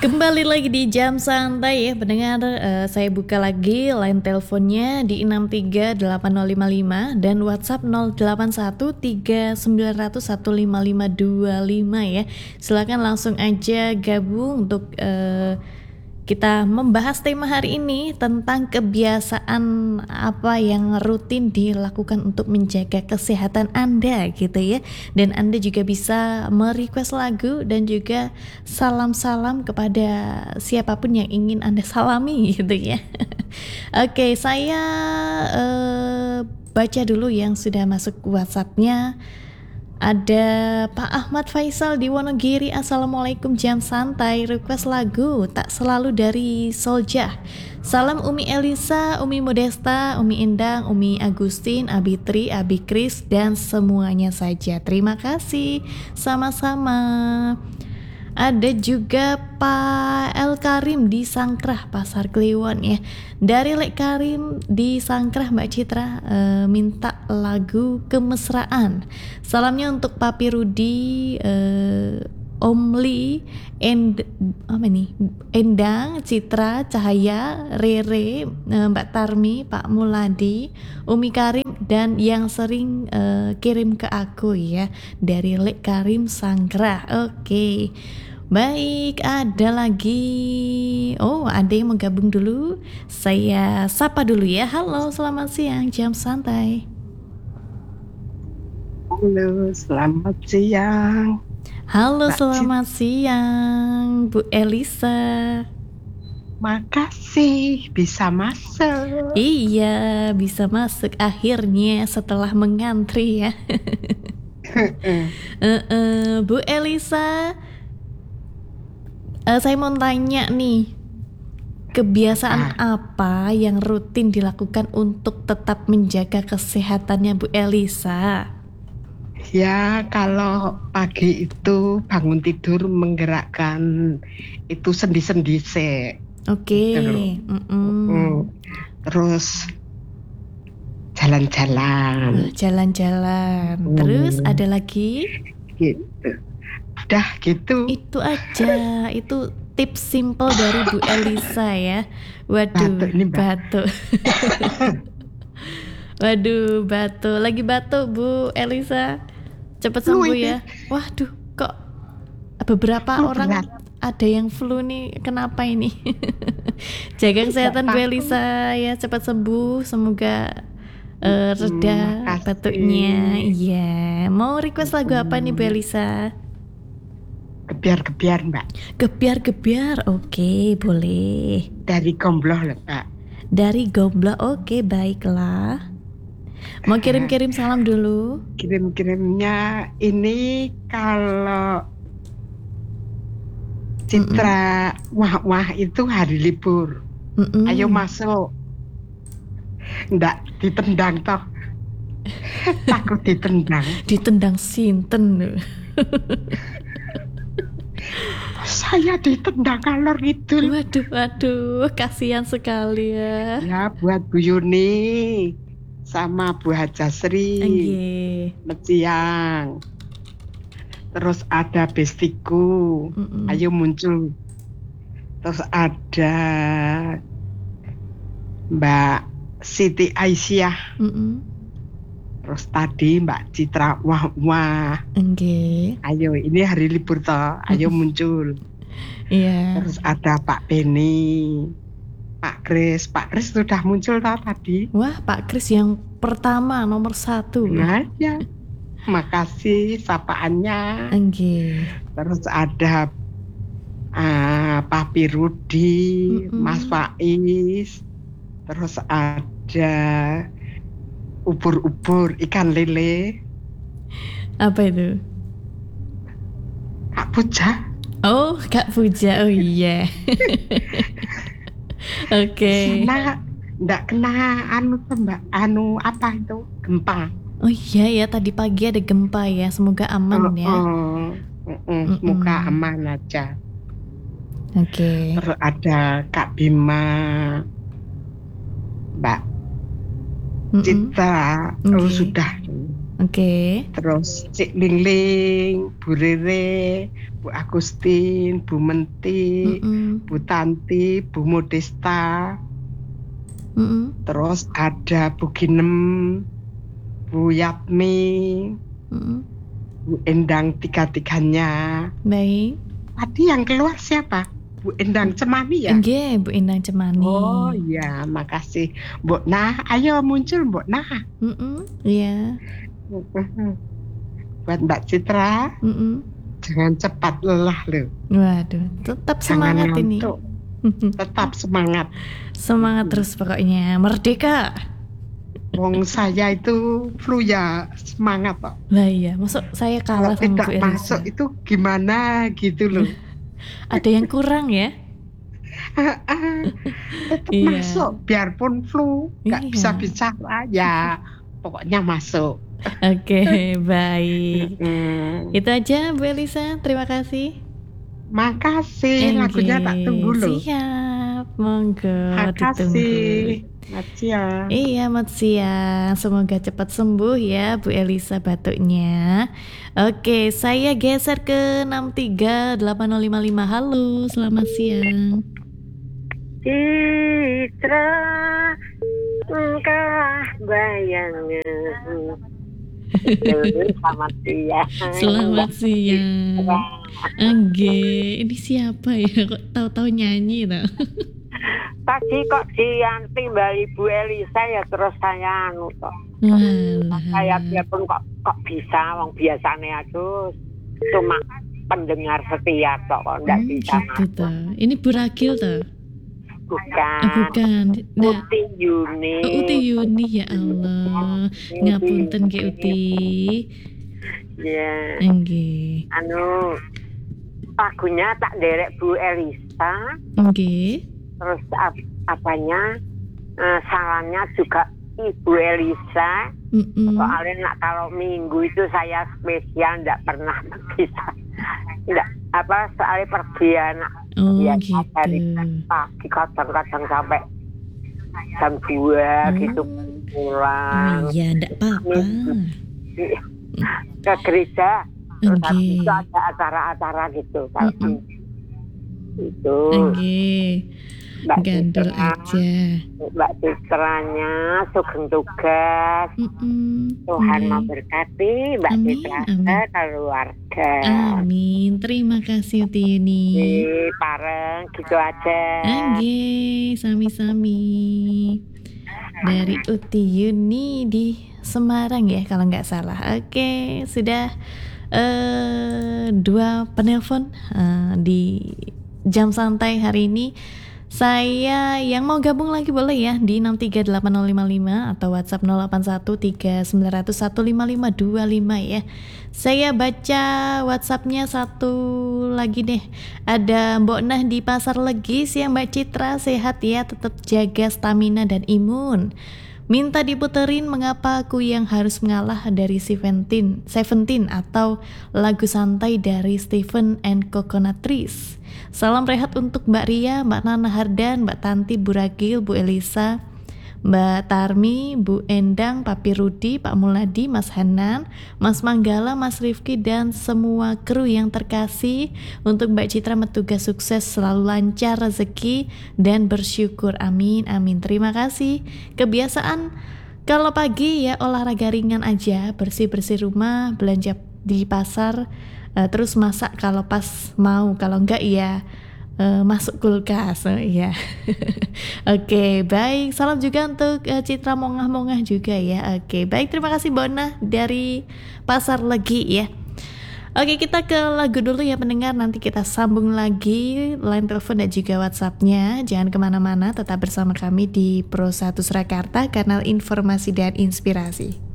Kembali lagi di Jam Santai ya pendengar. Saya buka lagi line teleponnya di 6380055 dan WhatsApp 081390015525 ya. Silakan langsung aja gabung untuk kita membahas tema hari ini tentang kebiasaan apa yang rutin dilakukan untuk menjaga kesehatan Anda gitu ya. Dan Anda juga bisa merequest lagu dan juga salam-salam kepada siapapun yang ingin Anda salami gitu ya. Oke, saya baca dulu yang sudah masuk WhatsApp-nya. Ada Pak Ahmad Faisal di Wonogiri. Assalamualaikum, Jam Santai, request lagu Tak Selalu dari Soljah. Salam Umi Elisa, Umi Modesta, Umi Endang, Umi Agustin, Abi Tri, Abi Kris, dan semuanya saja. Terima kasih, sama-sama. Ada juga Pak El Karim di Sangkrah, Pasar Kliwon ya. Dari Lek Karim di Sangkrah, Mbak Citra minta lagu Kemesraan. Salamnya untuk Papi Rudi, Om Li, Endang, Citra, Cahaya, Rere, Mbak Tarmi, Pak Muladi, Umi Karim, dan yang sering kirim ke aku ya, dari Lek Karim Sangkrah. Oke. Baik, ada lagi. Oh, ada yang mau gabung dulu. Saya sapa dulu ya. Halo, selamat siang, Jam Santai. Halo, selamat siang. Halo, selamat siang, Bu Elisa. Makasih bisa masuk. Iya, bisa masuk akhirnya setelah mengantri ya. Bu Elisa, saya mau tanya nih, kebiasaan apa yang rutin dilakukan untuk tetap menjaga kesehatannya Bu Elisa? Ya, kalau pagi itu bangun tidur menggerakkan itu sendi-sendi Oke. Terus jalan-jalan. Terus ada lagi? Gitu. Udah gitu. Itu aja. Itu tips simple dari Bu Elisa ya. Waduh, batuk. Waduh, batuk. Lagi batuk Bu Elisa. Cepat sembuh ya. Waduh, kok beberapa orang ada yang flu nih. Kenapa ini? Jaga kesehatan Bu Elisa ya, cepat sembuh. Semoga reda batuknya. Iya. Mau request lagu apa nih Bu Elisa? Gebiar-gebiar, Mbak. Gebiar-gebiar, oke, boleh. Dari Gombloh loh, Mbak. Dari Gombloh, oke, baiklah. Mau kirim-kirim salam dulu? Kirim-kirimnya ini kalau Citra wah itu hari libur. Ayo masuk. Nggak ditendang toh. Takut ditendang. Ditendang sinten. Saya ditendang kalor itu. Waduh, kasihan sekali ya. Ya buat Bu Yuni sama Bu Hajasri. Siang. Terus ada Bestiku. Ayo muncul. Terus ada Mbak Siti Aisyah. Terus tadi Mbak Citra wah. Ayo, ini hari libur toh. Ayo muncul. Iya. Terus ada Pak Beni, Pak Kris sudah muncul toh tadi. Wah, Pak Kris yang pertama nomor 1. Nah, ya. Makasih sapaannya. Terus ada Papi Rudi, Mas Faiz. Terus ada ubur-ubur, ikan lele. Apa itu? Kak Puja. Oh, Kak Puja. Oh iya. Oke. Nggak kena Mbak, apa itu? Gempa. Oh iya ya, tadi pagi ada gempa ya. Semoga aman ya. Semoga aman aja. Oke. Terus ada Kak Bima, Mbak Citra. Sudah. Oke. Terus Cik Lingling, Bu Rere, Bu Agustin, Bu Menti, Mm-mm. Bu Tanti, Bu Modesta. Mm-mm. Terus ada Bu Ginem, Bu Yatmi, Mm-mm. Bu Endang tiga-tiganya. Baik. Tadi yang keluar siapa? Bu Endang Cemani ya? Nggih, Bu Endang Cemani. Oh iya, makasih. Mbok Nah, ayo muncul Mbok Nah. Iya. Buat Mbak Citra, jangan cepat lelah loh. Waduh, tetap Jangan semangat ini. ngantuk. Tetap semangat. Semangat terus pokoknya. Merdeka. Wong saya itu flu ya semangat kok. Lah iya, masuk saya kalah Kalau sama tidak Bu Elisa. masuk itu gimana gitu loh. Ada yang kurang ya? Tetap Iya. masuk biarpun flu nggak Iya. bisa bicara ya pokoknya masuk. Oke, baik. Mm. Itu aja Bu Elisa, terima kasih. Makasih, lagunya tak tunggu loh. Siap, monggo ditunggu. Makasih. Selamat siang. Iya, selamat siang. Semoga cepat sembuh ya Bu Elisa batuknya. Oke, saya geser ke 63855. Halo, selamat siang. Citra engkau bayangan. Selamat siang. Selamat siang. Angge, ini siapa ya? Kok tahu-tahu nyanyi tau? Tadi kok Dianti Mbak Ibu Elisa ya terus saya anu kok. Walah. Saya biarpun kok bisa, wong biasanya aku cuma pendengar setia kok nggak bisa Gitu masuk. toh. Ini Bu Ragil toh? Bukan. Bukan. Nah, Uti Yuni. Uti Yuni ya Allah. Ngapunten Ki Uti. Ya. Nggih. Anu lagunya tak derek Bu Elisa. Nggih. Terus apanya salamnya juga Ibu Elisa. Soalnya nak kalau minggu itu saya spesial nggak pernah bisa nggak soalnya pergi anak Gitu. dari pagi kadang-kadang sampai jam 2 gitu pulang. Oh iya, ndak apa-apa. Ke gereja terus habis Nggih. itu ada acara-acara gitu kalau itu Nggih. Mbak Gandul Citra, aja. Mbak Citranya sugeng tugas. Tuhan Nggih. memberkati Mbak Amin, Citra amin. dan keluarga. Amin. Terima kasih Uti Yuni. Pareng gitu aja. Nggih, sami-sami. Dari Uti Yuni di Semarang ya kalau nggak salah. Oke, sudah 2 penelpon di jam santai hari ini. Saya yang mau gabung lagi boleh ya di 6380555 atau WhatsApp 081390015525 ya. Saya baca WhatsAppnya satu lagi deh. Ada Mbok Nah di Pasar Legis ya, Mbak Citra sehat ya, tetap jaga stamina dan imun. Minta diputerin Mengapa Aku Yang Harus Mengalah dari Seventeen atau lagu santai dari Stephen and Coconut Trees. Salam rehat untuk Mbak Ria, Mbak Nana Hardan, Mbak Tanti, Bu Ragil, Bu Elisa, Mbak Tarmi, Bu Endang, Papi Rudi, Pak Muladi, Mas Hanan, Mas Manggala, Mas Rifki, dan semua kru yang terkasih. Untuk Mbak Citra bertugas sukses, selalu lancar rezeki dan bersyukur. Amin, amin. Terima kasih. Kebiasaan kalau pagi ya olahraga ringan aja, bersih-bersih rumah, belanja di pasar, terus masak kalau pas mau, kalau enggak ya masuk kulkas ya. Oke, baik. Salam juga untuk Citra Mongah-Mongah juga ya. Oke, baik. Terima kasih Bona dari Pasar Legi ya. Oke, kita ke lagu dulu ya pendengar. Nanti kita sambung lagi line telepon dan juga WhatsApp-nya. Jangan kemana-mana, tetap bersama kami di Pro 1 Surakarta, kanal informasi dan inspirasi.